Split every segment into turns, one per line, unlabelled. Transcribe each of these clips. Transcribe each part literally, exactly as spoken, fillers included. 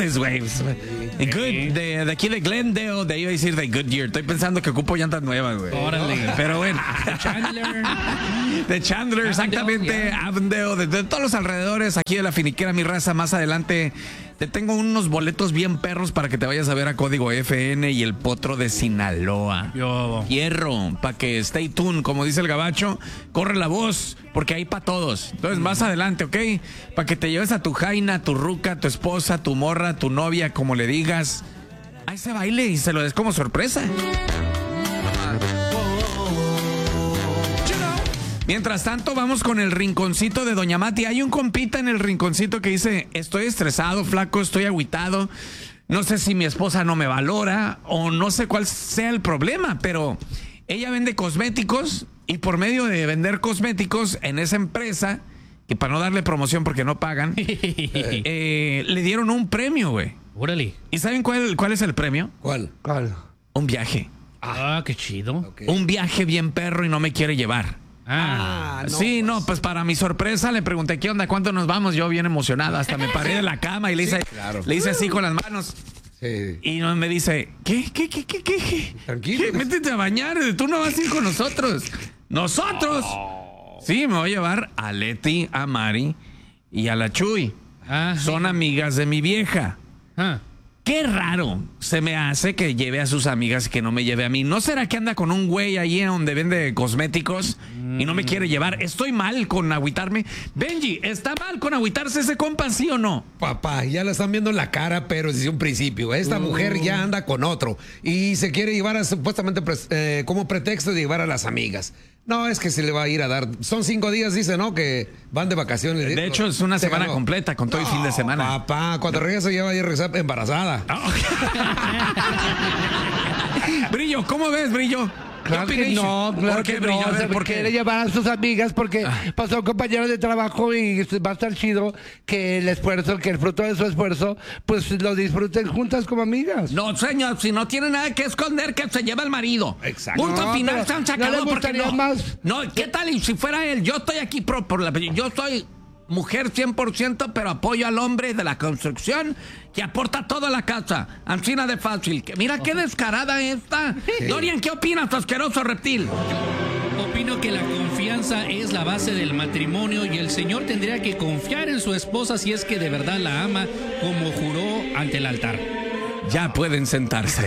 llantotes, güey. Good, de, de aquí de Glendale, de ahí iba a decir de Goodyear. Estoy pensando que ocupo llantas nuevas, güey.
Órale.
Pero bueno.
De Chandler.
De Chandler, exactamente.
yeah.
Avondale, de, de todos los alrededores, aquí de la finiquera, mi raza. Más adelante te tengo unos boletos bien perros para que te vayas a ver a Código F N y el Potro de Sinaloa.
Yo.
Hierro, para que stay tuned, como dice el gabacho, corre la voz, porque hay para todos. Entonces, más adelante, ¿ok? Para que te lleves a tu jaina, tu ruca, tu esposa, tu morra, tu novia, como le digas, a ese baile y se lo des como sorpresa. Mientras tanto, vamos con el rinconcito de Doña Mati. Hay un compita en el rinconcito que dice: estoy estresado, flaco, estoy agüitado. No sé si mi esposa no me valora o no sé cuál sea el problema, pero ella vende cosméticos y por medio de vender cosméticos en esa empresa, que para no darle promoción porque no pagan, eh, le dieron un premio, güey.
Órale.
¿Y saben cuál, cuál es el premio?
¿Cuál?
¿Cuál?
Un viaje.
Ah, qué chido.
Okay.
Un viaje bien perro y no me quiere llevar.
Ah.
Ah, no,
sí,
pues.
no, pues para mi sorpresa le pregunté qué onda, cuánto nos vamos, yo bien emocionado, hasta me paré de la cama y le hice,
Sí, claro.
le hice así con las manos
Sí.
y no me dice, ¿qué, qué, qué, qué, qué? qué?
Tranquilo.
¿Qué? Métete a bañar, tú no vas a ir con nosotros. ¿Nosotros? Sí, me voy a llevar a Leti, a Mari y a la Chuy.
Ah.
Son amigas de mi vieja.
Ah.
Qué raro se me hace que lleve a sus amigas y que no me lleve a mí. ¿No será que anda con un güey ahí donde vende cosméticos y no me quiere llevar? ¿Estoy mal con agüitarme? Benji, ¿está mal con agüitarse ese compa, sí o no?
Papá, ya la están viendo en la cara, pero desde un principio. Esta mujer ya anda con otro y se quiere llevar a, supuestamente pres- eh, como pretexto de llevar a las amigas. No, es que se le va a ir a dar. Son cinco días, dice, ¿no? Que van de vacaciones.
De hecho, es una
Se
semana
ganó.
completa con todo el fin de semana.
Papá, cuando regrese ya va a ir a regresar embarazada.
Brillo, ¿cómo ves, Brillo?
Claro
¿Qué
que
opinas?
no, claro
¿Por qué,
que
Brillo?
no.
A ver,
Se
¿por qué?
quiere llevar a sus amigas porque pasó un compañero de trabajo y va a estar chido que el esfuerzo, que el fruto de su esfuerzo, pues lo disfruten juntas como amigas.
No, señor, si no tiene nada que esconder, que se lleva el marido.
Exacto.
Punto
No,
final,
pero
se han
¿no
sacado
le
porque
gustaría
no.
más?
No, ¿qué tal? Y si fuera él, yo estoy aquí pro, por la, yo soy mujer cien por ciento, pero apoyo al hombre de la construcción que aporta toda la casa. Ancina de fácil. Que mira qué descarada esta. Dorian, ¿qué opinas, asqueroso reptil?
Opino que la confianza es la base del matrimonio y el señor tendría que confiar en su esposa si es que de verdad la ama, como juró ante el altar.
Ya pueden sentarse.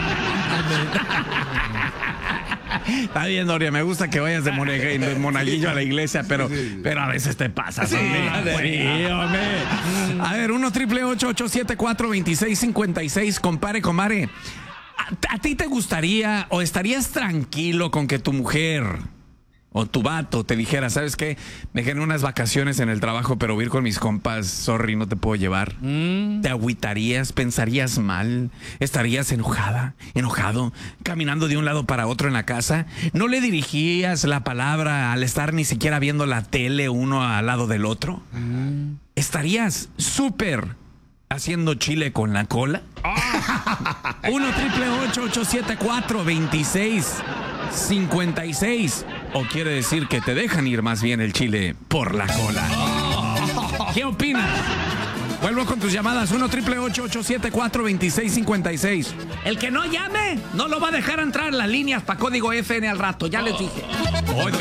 Está bien, Doria, me gusta que vayas de, monague- de monaguillo a la iglesia, pero, pero a veces te pasas.
Sí,
hombre.
sí.
Sí, hombre. A ver, uno triple ocho ocho siete cuatro veintiséis cincuenta y seis, compare, comare. ¿A, a ti te gustaría o estarías tranquilo con que tu mujer o tu vato te dijera, ¿sabes qué? Me gané unas vacaciones en el trabajo, pero voy a ir con mis compas, sorry, no te puedo llevar?
Mm.
¿Te agüitarías? ¿Pensarías mal? ¿Estarías enojada? ¿Enojado? ¿Caminando de un lado para otro en la casa? ¿No le dirigías la palabra al estar ni siquiera viendo la tele uno al lado del otro?
Mm.
¿Estarías súper haciendo chile con la cola? uno triple ocho ocho siete cuatro veintiséis cincuenta y seis. ¿O quiere decir que te dejan ir más bien el chile por la cola? ¿Qué opinas? Vuelvo con tus llamadas. uno triple ocho ocho siete cuatro veintiséis cincuenta y seis. El que no llame no lo va a dejar entrar. Las líneas para Código F N al rato. Ya les dije. Hoy,